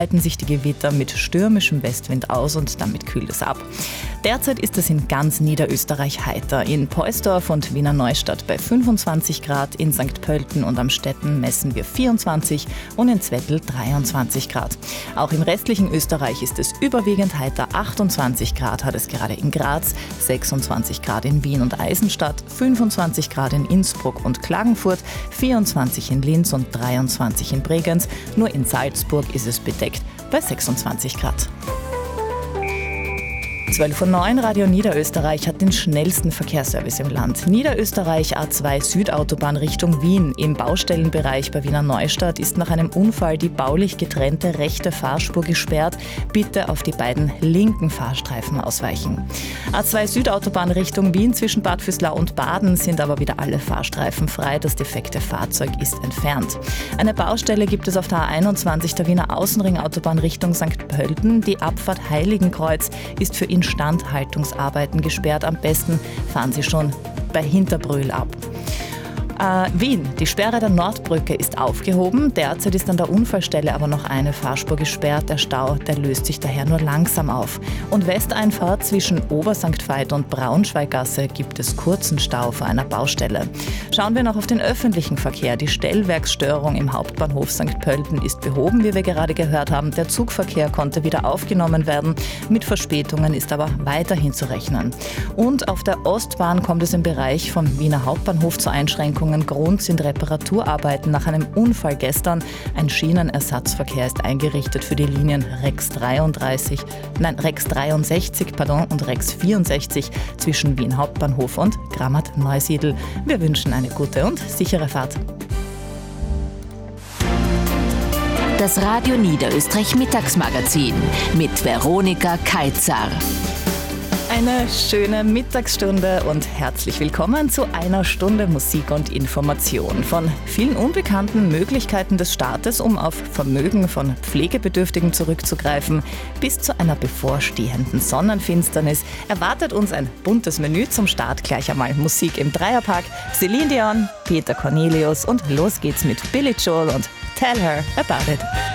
breiten sich die Gewitter mit stürmischem Westwind aus und damit kühlt es ab. Derzeit ist es in ganz Niederösterreich heiter. In Poisdorf und Wiener Neustadt bei 25 Grad, in St. Pölten und Amstetten messen wir 24 und in Zwettl 23 Grad. Auch im restlichen Österreich ist es überwiegend heiter. 28 Grad hat es gerade in Graz, 26 Grad in Wien und Eisenstadt, 25 Grad in Innsbruck und Klagenfurt, 24 in Linz und 23 in Bregenz. Nur in Salzburg ist es bedeckt bei 26 Grad. 12:09 Uhr, Radio Niederösterreich hat den schnellsten Verkehrsservice im Land. Niederösterreich A2 Südautobahn Richtung Wien. Im Baustellenbereich bei Wiener Neustadt ist nach einem Unfall die baulich getrennte rechte Fahrspur gesperrt. Bitte auf die beiden linken Fahrstreifen ausweichen. A2 Südautobahn Richtung Wien zwischen Bad Vöslau und Baden sind aber wieder alle Fahrstreifen frei. Das defekte Fahrzeug ist entfernt. Eine Baustelle gibt es auf der A21 der Wiener Außenringautobahn Richtung St. Pölten. Die Abfahrt Heiligenkreuz ist für Instandhaltungsarbeiten gesperrt. Am besten fahren Sie schon bei Hinterbrühl ab. Wien. Die Sperre der Nordbrücke ist aufgehoben. Derzeit ist an der Unfallstelle aber noch eine Fahrspur gesperrt. Der Stau, der löst sich daher nur langsam auf. Und Westeinfahrt zwischen Obersankt Veit und Braunschweiggasse gibt es kurzen Stau vor einer Baustelle. Schauen wir noch auf den öffentlichen Verkehr. Die Stellwerksstörung im Hauptbahnhof St. Pölten ist behoben, wie wir gerade gehört haben. Der Zugverkehr konnte wieder aufgenommen werden. Mit Verspätungen ist aber weiterhin zu rechnen. Und auf der Ostbahn kommt es im Bereich vom Wiener Hauptbahnhof zu Einschränkungen. Grund sind Reparaturarbeiten nach einem Unfall gestern. Ein Schienenersatzverkehr ist eingerichtet für die Linien Rex 63 und Rex 64 zwischen Wien Hauptbahnhof und Grammat-Neusiedl. Wir wünschen eine gute und sichere Fahrt. Das Radio Niederösterreich Mittagsmagazin mit Veronika Kaitzer. Eine schöne Mittagsstunde und herzlich willkommen zu einer Stunde Musik und Information. Von vielen unbekannten Möglichkeiten des Staates, um auf Vermögen von Pflegebedürftigen zurückzugreifen, bis zu einer bevorstehenden Sonnenfinsternis erwartet uns ein buntes Menü zum Start. Gleich einmal Musik im Dreierpack, Celine Dion, Peter Cornelius und los geht's mit Billy Joel und Tell Her About It.